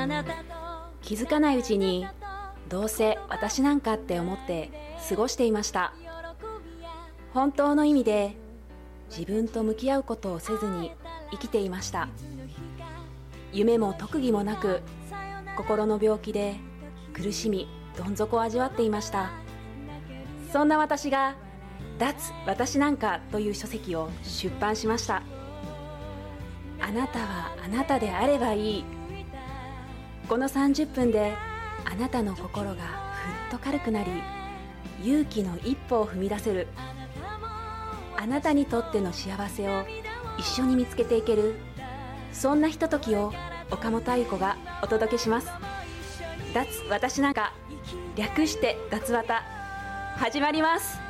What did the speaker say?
気づかないうちにどうせ私なんかって思って過ごしていました。本当の意味で自分と向き合うことをせずに生きていました。夢も特技もなく、心の病気で苦しみどん底を味わっていました。そんな私が脱私なんかという書籍を出版しました。あなたはあなたであればいい。この30分であなたの心がふっと軽くなり、勇気の一歩を踏み出せる、あなたにとっての幸せを一緒に見つけていける、そんなひとときを岡本愛子がお届けします。脱私なんか、略して脱わた、始まります。